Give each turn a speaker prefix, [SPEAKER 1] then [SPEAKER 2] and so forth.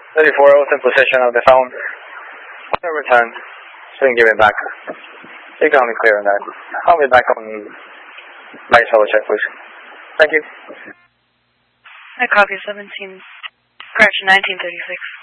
[SPEAKER 1] 34 was in possession of the phone. On the return, so you can give it back. You can only clear on that. I'll be back on my solo check, please. Thank you.
[SPEAKER 2] I copy 17. Correction, 1936.